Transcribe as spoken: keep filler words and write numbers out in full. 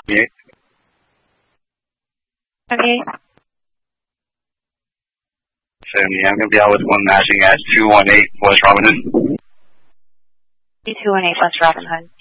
seventy-eight. seventy-eight. seventy, I'm going to be out with one matching at two one eight West Robin Hood. two one eight West Robin Hood.